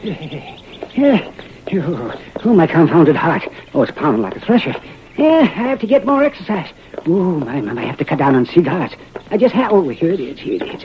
Oh, my confounded heart. Oh, it's pounding like a thresher. I have to get more exercise. Oh, my, I have to cut down on cigars. I just have... Oh, here it is.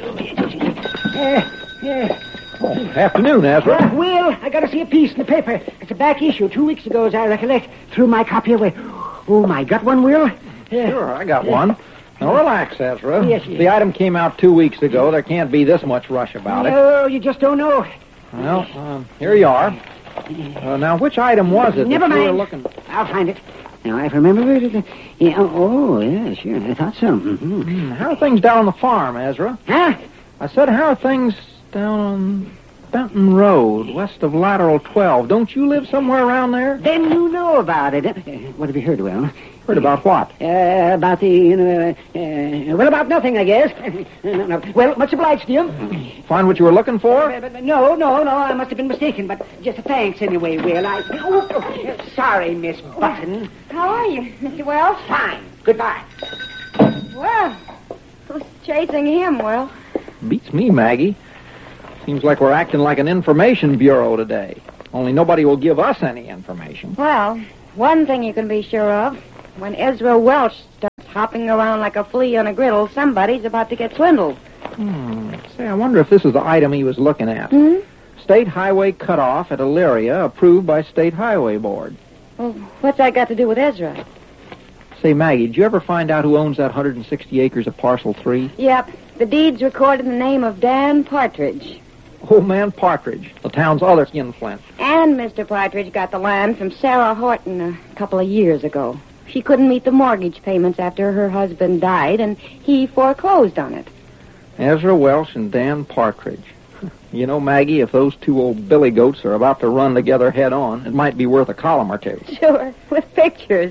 Afternoon, Ezra. Will, I got to see a piece in the paper. It's a back issue 2 weeks ago, as I recollect. Threw my copy away. Oh, my, got one, Will? Sure, I got one. Now, relax, Ezra. Yes. The item came out 2 weeks ago. There can't be this much rush about it. No, you just don't know. Well, here you are. Now, which item was it Never that you mind. were looking... I'll find it. Now, I remember it. Yeah, yeah, sure. I thought so. Mm-hmm. How are things down on the farm, Ezra? Huh? I said, how are things down on Benton Road, west of Lateral 12? Don't you live somewhere around there? Then you know about it. What have you heard, Will? Heard about what? About the, well, about nothing, I guess. No. Well, much obliged to you. Find what you were looking for? No, I must have been mistaken, but just thanks anyway, Will. Sorry, Miss Button. How are you, Mr. Wells? Fine. Goodbye. Well, who's chasing him, Will? Beats me, Maggie. Seems like we're acting like an information bureau today. Only nobody will give us any information. Well, one thing you can be sure of. When Ezra Welch starts hopping around like a flea on a griddle, somebody's about to get swindled. Say, I wonder if this is the item he was looking at. State Highway Cutoff at Elyria, approved by State Highway Board. Well, what's that got to do with Ezra? Say, Maggie, did you ever find out who owns that 160 acres of Parcel 3? Yep. The deed's recorded in the name of Dan Partridge. Old Man Partridge, the town's other skinflint. And Mr. Partridge got the land from Sarah Horton a couple of years ago. She couldn't meet the mortgage payments after her husband died, and he foreclosed on it. Ezra Welch and Dan Partridge. You know, Maggie, if those two old billy goats are about to run together head on, it might be worth a column or two. Sure, with pictures.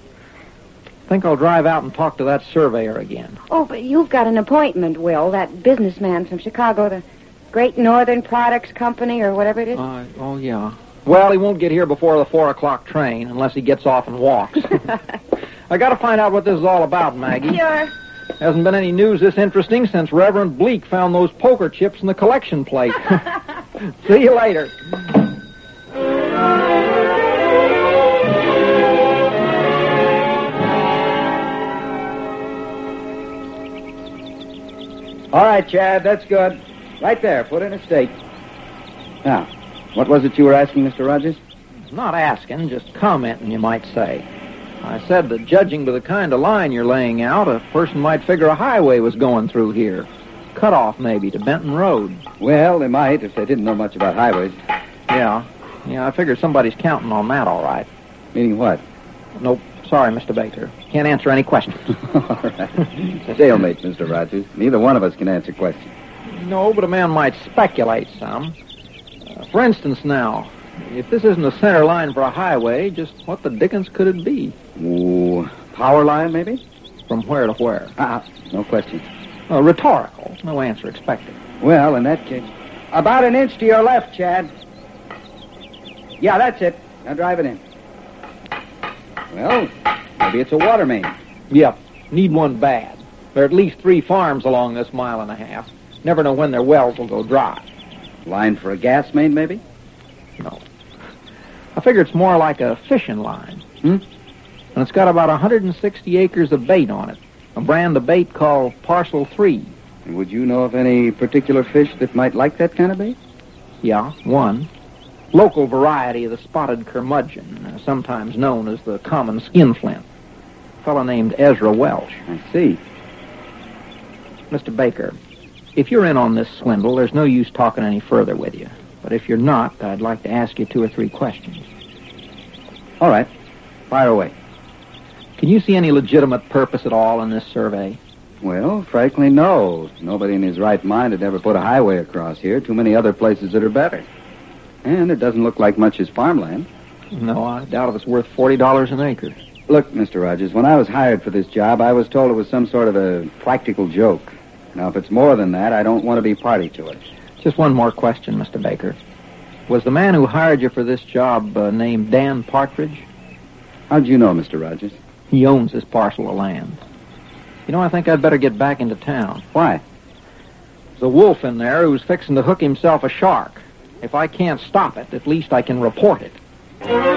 Think I'll drive out and talk to that surveyor again. Oh, but you've got an appointment, Will, that businessman from Chicago, the Great Northern Products Company, or whatever it is. Oh, yeah. Well, he won't get here before the 4 o'clock train, unless he gets off and walks. I got to find out what this is all about, Maggie. Sure. Hasn't been any news this interesting since Reverend Bleak found those poker chips in the collection plate. See you later. All right, Chad, that's good. Right there, put in a stake. Now, what was it you were asking, Mr. Rogers? Not asking, just commenting, you might say. I said that judging by the kind of line you're laying out, a person might figure a highway was going through here. Cut off, maybe, to Benton Road. Well, they might if they didn't know much about highways. Yeah, I figured somebody's counting on that, all right. Meaning what? Nope. Sorry, Mr. Baker. Can't answer any questions. All right. Stalemate, Mr. Rogers. Neither one of us can answer questions. No, but a man might speculate some. For instance, now, if this isn't a center line for a highway, just what the dickens could it be? Ooh, power line, maybe? From where to where? No question. Rhetorical. No answer expected. Well, in that case... About an inch to your left, Chad. Yeah, that's it. Now drive it in. Well, maybe it's a water main. Yep. Need one bad. There are at least 3 farms along this 1.5 miles. Never know when their wells will go dry. Line for a gas main, maybe? No. I figure it's more like a fishing line. And it's got about 160 acres of bait on it. A brand of bait called Parcel 3. And would you know of any particular fish that might like that kind of bait? Yeah, one. Local variety of the spotted curmudgeon, sometimes known as the common skinflint. A fellow named Ezra Welch. I see. Mr. Baker, if you're in on this swindle, there's no use talking any further with you. But if you're not, I'd like to ask you 2 or 3 questions. All right. Fire away. Can you see any legitimate purpose at all in this survey? Well, frankly, no. Nobody in his right mind would ever put a highway across here. Too many other places that are better. And it doesn't look like much is farmland. No, I doubt if it's worth $40 an acre. Look, Mr. Rogers, when I was hired for this job, I was told it was some sort of a practical joke. Now, if it's more than that, I don't want to be party to it. Just one more question, Mr. Baker. Was the man who hired you for this job named Dan Partridge? How'd you know, Mr. Rogers? He owns this parcel of land. You know, I think I'd better get back into town. Why? There's a wolf in there who's fixing to hook himself a shark. If I can't stop it, at least I can report it.